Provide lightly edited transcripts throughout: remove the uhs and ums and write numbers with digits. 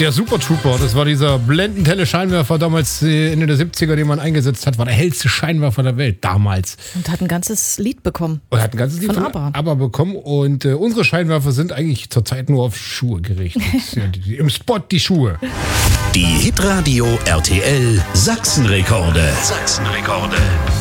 Der Super Trooper, das war dieser blendend helle Scheinwerfer damals Ende der 70er, den man eingesetzt hat, war der hellste Scheinwerfer der Welt damals. Und hat ein ganzes Lied bekommen. Und hat ein ganzes Lied von ABBA bekommen. Und unsere Scheinwerfer sind eigentlich zurzeit nur auf Schuhe gerichtet. Im Spot die Schuhe. Die Hitradio RTL Sachsenrekorde. Sachsenrekorde.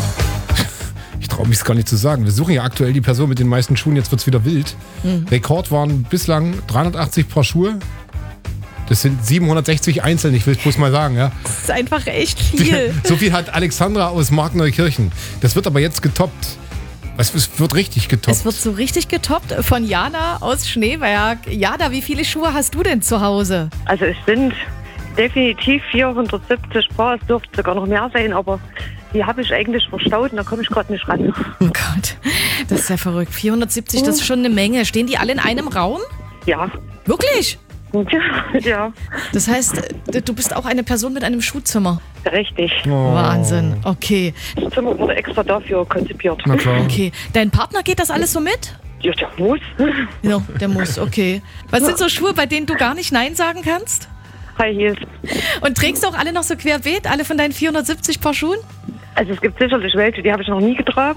Ich traue mich es gar nicht zu sagen. Wir suchen ja aktuell die Person mit den meisten Schuhen. Jetzt wird es wieder wild. Rekord waren bislang 380 Paar Schuhe. Das sind 760 einzeln, ich will es bloß mal sagen. Ja. Das ist einfach echt viel. So viel hat Alexandra aus Markneukirchen. Das wird aber jetzt getoppt. Es wird richtig getoppt. Es wird so richtig getoppt von Jana aus Schneeberg. Jana, wie viele Schuhe hast du denn zu Hause? Also es sind definitiv 470 Paar. Es dürfte sogar noch mehr sein, aber die habe ich eigentlich verstaut und da komme ich gerade nicht ran. Oh Gott, das ist ja verrückt. 470, das ist schon eine Menge. Stehen die alle in einem Raum? Ja. Wirklich? Ja. Das heißt, du bist auch eine Person mit einem Schuhzimmer? Richtig. Oh. Wahnsinn, okay. Das Zimmer wurde extra dafür konzipiert. Na klar. Okay, dein Partner geht das alles so mit? Ja, der muss. Ja, der muss, okay. Was sind so Schuhe, bei denen du gar nicht Nein sagen kannst? High Heels. Und trägst du auch alle noch so querbeet, alle von deinen 470 Paar Schuhen? Also es gibt sicherlich welche, die habe ich noch nie getragen.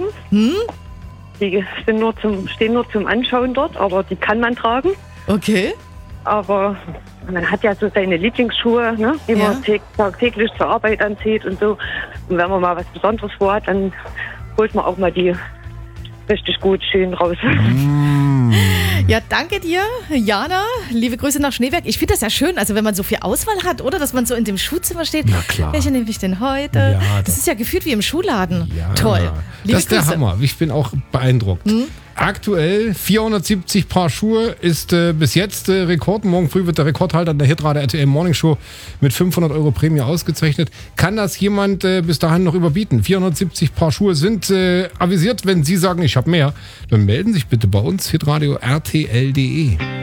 Die stehen nur zum Anschauen dort, aber die kann man tragen. Okay. Aber man hat ja so seine Lieblingsschuhe, ne, die man tagtäglich zur Arbeit anzieht und so. Und wenn man mal was Besonderes vorhat, dann holt man auch mal die richtig gut schön raus. Ja, danke dir, Jana. Liebe Grüße nach Schneeberg. Ich finde das ja schön, also wenn man so viel Auswahl hat, oder? Dass man so in dem Schuhzimmer steht. Na klar. Welche nehme ich denn heute? Ja, das ist ja gefühlt wie im Schuhladen. Ja. Toll. Liebe Das ist der Grüße. Hammer. Ich bin auch beeindruckt. Aktuell 470 Paar Schuhe ist bis jetzt Rekord. Morgen früh wird der Rekordhalter in der Hitradio RTL Morning Show mit 500 € Prämie ausgezeichnet. Kann das jemand bis dahin noch überbieten? 470 Paar Schuhe sind avisiert. Wenn Sie sagen, ich habe mehr, dann melden Sie sich bitte bei uns, hitradio RTL.de.